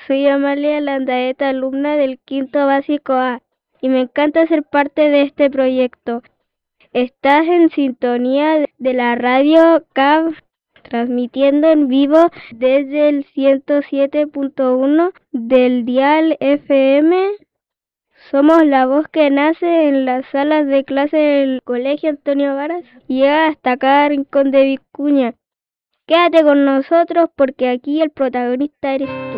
soy Amalia Landaeta, alumna del quinto básico A, y me encanta ser parte de este proyecto. Estás en sintonía de la radio CAV, transmitiendo en vivo desde el 107.1 del dial FM. Somos la voz que nace en las salas de clase del Colegio Antonio Varas y llega hasta cada rincón de Vicuña. Quédate con nosotros porque aquí el protagonista eres